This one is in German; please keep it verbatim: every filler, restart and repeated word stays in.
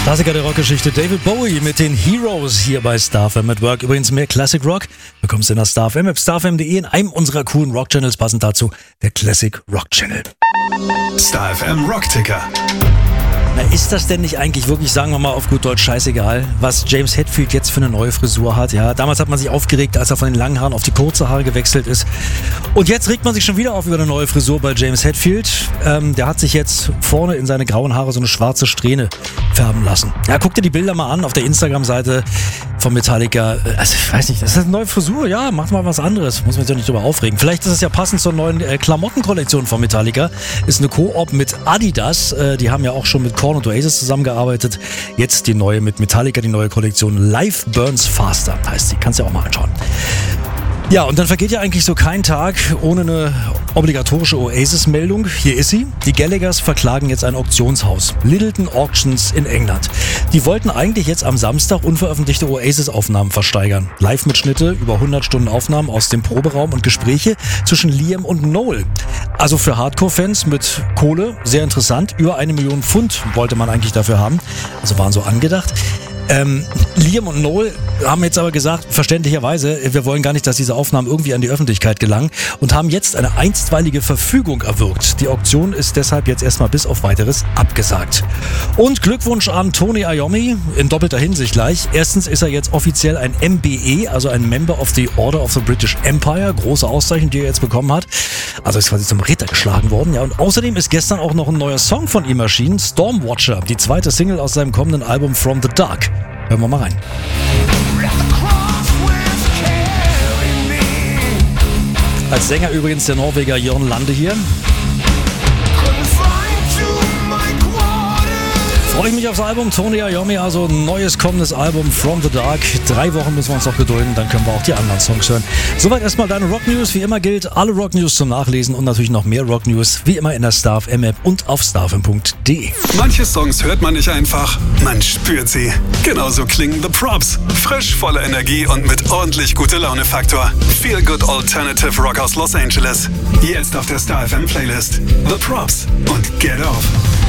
Klassiker der Rockgeschichte, David Bowie mit den Heroes hier bei Star F M at Work. Übrigens mehr Classic Rock bekommst du in der Star F M App, star f m punkt de, in einem unserer coolen Rock-Channels, passend dazu der Classic Rock Channel. Star F M Rock-Ticker. Na, ist das denn nicht eigentlich wirklich, sagen wir mal auf gut Deutsch, scheißegal, was James Hetfield jetzt für eine neue Frisur hat? Ja, damals hat man sich aufgeregt, als er von den langen Haaren auf die kurze Haare gewechselt ist. Und jetzt regt man sich schon wieder auf über eine neue Frisur bei James Hetfield. Ähm, der hat sich jetzt vorne in seine grauen Haare so eine schwarze Strähne färben lassen. Ja, guck dir die Bilder mal an auf der Instagram-Seite von Metallica. Also, ich weiß nicht, das ist eine neue Frisur. Ja, macht mal was anderes. Muss man sich doch nicht drüber aufregen. Vielleicht ist es ja passend zur neuen äh, Klamottenkollektion von Metallica. Ist eine Koop mit Adidas. Äh, die haben ja auch schon mit Korn und Oasis zusammengearbeitet. Jetzt die neue mit Metallica, die neue Kollektion Life Burns Faster heißt sie. Kannst du ja auch mal anschauen. Ja, und dann vergeht ja eigentlich so kein Tag ohne eine obligatorische Oasis-Meldung. Hier ist sie. Die Gallaghers verklagen jetzt ein Auktionshaus. Littleton Auctions in England. Die wollten eigentlich jetzt am Samstag unveröffentlichte Oasis-Aufnahmen versteigern. Live-Mitschnitte, über hundert Stunden Aufnahmen aus dem Proberaum und Gespräche zwischen Liam und Noel. Also für Hardcore-Fans mit Kohle sehr interessant. Über eine Million Pfund wollte man eigentlich dafür haben. Also waren so angedacht. Ähm, Liam und Noel haben jetzt aber gesagt, verständlicherweise, wir wollen gar nicht, dass diese Aufnahmen irgendwie an die Öffentlichkeit gelangen und haben jetzt eine einstweilige Verfügung erwirkt. Die Auktion ist deshalb jetzt erstmal bis auf Weiteres abgesagt. Und Glückwunsch an Tony Iommi in doppelter Hinsicht gleich. Erstens ist er jetzt offiziell ein M B E, also ein Member of the Order of the British Empire. Große Auszeichnung, die er jetzt bekommen hat. Also ist quasi zum Ritter geschlagen worden. Ja, und außerdem ist gestern auch noch ein neuer Song von ihm erschienen, Stormwatcher, die zweite Single aus seinem kommenden Album From the Dark. Hören wir mal rein. Als Sänger übrigens der Norweger Jørn Lande hier. Freue ich mich aufs Album. Tony Iommi, also ein neues kommendes Album From the Dark. Drei Wochen müssen wir uns noch gedulden, dann können wir auch die anderen Songs hören. Soweit erstmal deine Rock News. Wie immer gilt, alle Rock News zum Nachlesen und natürlich noch mehr Rock News, wie immer in der Star F M App und auf star f m punkt de. Manche Songs hört man nicht einfach, man spürt sie. Genauso klingen The Props. Frisch, voller Energie und mit ordentlich gute Laune-Faktor. Feel Good Alternative Rock aus Los Angeles. Jetzt auf der Star F M Playlist. The Props und Get Off.